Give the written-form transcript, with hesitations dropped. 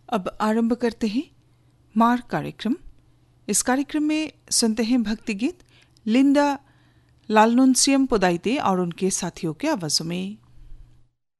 अब आरंभ करते हैं मार कार्यक्रम। इस कार्यक्रम में सुनते हैं भक्ति गीत लिंडा लालनुनसियम पोदाइते और उनके साथियों के आवाजों में।